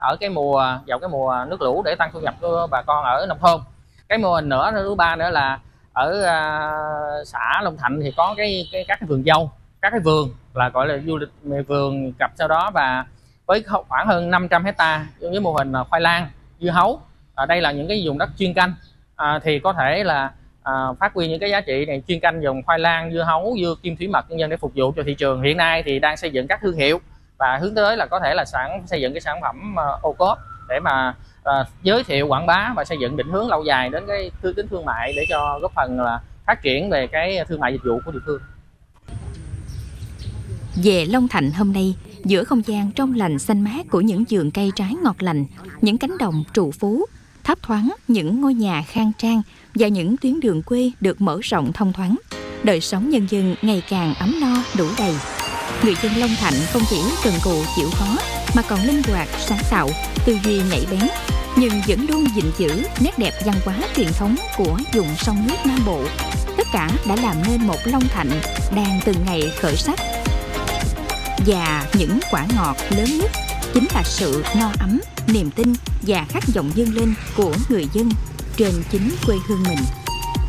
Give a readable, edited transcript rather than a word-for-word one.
ở vào cái mùa nước lũ để tăng thu nhập của bà con ở nông thôn. Cái mô hình nữa thứ ba nữa là ở xã Long Thạnh thì có các cái vườn dâu, các cái vườn là gọi là du lịch vườn cặp sau đó, và với khoảng hơn 500 hecta với mô hình khoai lang, dưa hấu. Đây là những cái vùng đất chuyên canh, thì có thể là phát huy những cái giá trị này, chuyên canh dòng khoai lang, dưa hấu, dưa kim thủy mật nhân để phục vụ cho thị trường. Hiện nay thì đang xây dựng các thương hiệu và hướng tới là có thể là xây dựng cái sản phẩm ô cốp để mà giới thiệu, quảng bá và xây dựng định hướng lâu dài đến cái tính thương mại để cho góp phần là phát triển về cái thương mại dịch vụ của địa phương. Về Long Thạnh hôm nay, giữa không gian trong lành xanh mát của những vườn cây trái ngọt lành, những cánh đồng trù phú, thấp thoáng những ngôi nhà khang trang và những tuyến đường quê được mở rộng thông thoáng, đời sống nhân dân ngày càng ấm no đủ đầy. Người dân Long Thạnh không chỉ cần cù chịu khó mà còn linh hoạt, sáng tạo, tư duy nhạy bén, nhưng vẫn luôn gìn giữ nét đẹp văn hóa truyền thống của vùng sông nước Nam Bộ. Tất cả đã làm nên một Long Thạnh đang từng ngày khởi sắc. Và những quả ngọt lớn nhất chính là sự no ấm, niềm tin và khát vọng vươn lên của người dân trên chính quê hương mình.